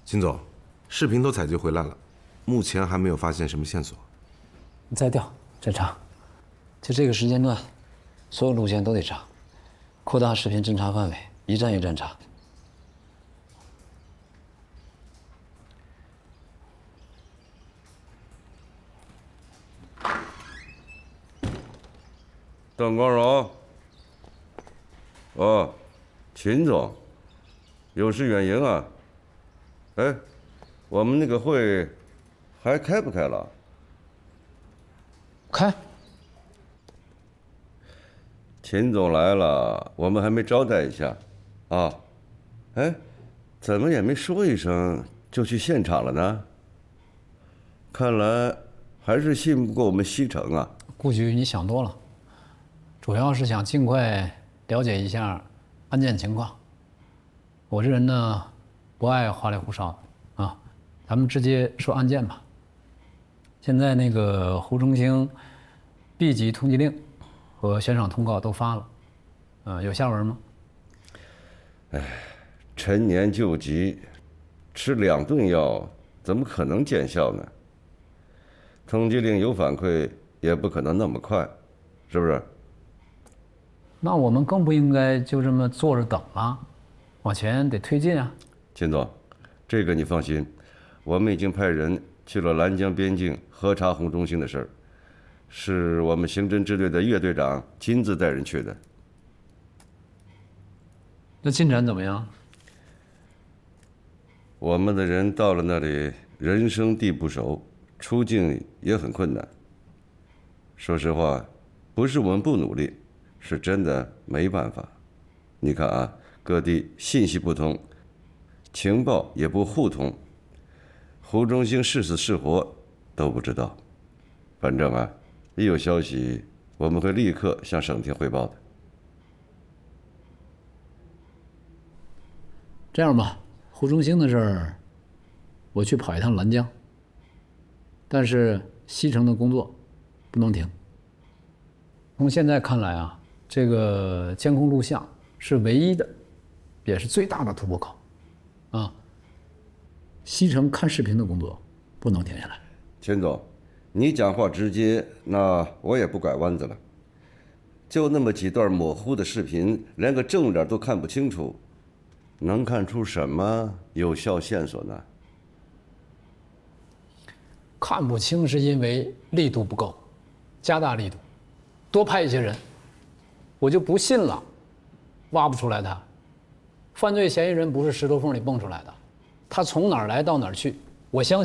秦总，视频都采集回来了，目前还没有发现什么线索。 你再调再查，就这个时间段，所有路线都得查，扩大视频侦查范围，一站一站查。 邓光荣，哦，秦总，有事远迎啊？哎，我们那个会还开不开了？ 开。 秦总来了，我们还没招待一下，啊？哎，怎么也没说一声就去现场了呢？看来还是信不过我们西城啊。 顾局，你想多了，主要是想尽快了解一下案件情况。我这人呢，不爱花里胡哨的啊，咱们直接说案件吧。现在那个胡忠兴 B 级通缉令和悬赏通告都发了，有下文吗？ 哎，陈年旧疾，吃2顿药怎么可能见效呢？通缉令有反馈，也不可能那么快，是不是？ 那我们更不应该就这么坐着等了，往前得推进啊。 秦总，这个你放心，我们已经派人去了兰江边境核查胡忠兴的事儿，是我们刑侦支队的岳队长亲自带人去的。 那进展怎么样？ 我们的人到了那里，人生地不熟，出境也很困难。说实话，不是我们不努力，是真的没办法。你看啊，各地信息不通，情报也不互通，胡忠兴是死是活都不知道。反正啊，一有消息，我们会立刻向省厅汇报的。 这样吧，胡忠兴的事儿，我去跑一趟兰江。但是西城的工作不能停。从现在看来啊，这个监控录像是唯一的，也是最大的突破口。啊，西城看视频的工作不能停下来。 秦总，你讲话直接，那我也不拐弯子了。就那么几段模糊的视频，连个正脸都看不清楚，能看出什么有效线索呢？ 看不清是因为力度不够，加大力度，多派一些人，我就不信了，挖不出来他。犯罪嫌疑人不是石头缝里蹦出来的，他从哪儿来到哪儿去，我相信。